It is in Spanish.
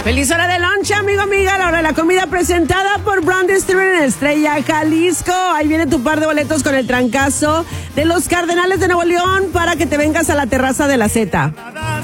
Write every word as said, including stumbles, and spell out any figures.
Feliz hora de lunch, amigo, amiga. La hora de la comida presentada por Brand Street en Estrella, Jalisco. Ahí viene tu par de boletos con el trancazo de los Cardenales de Nuevo León para que te vengas a la terraza de la Z.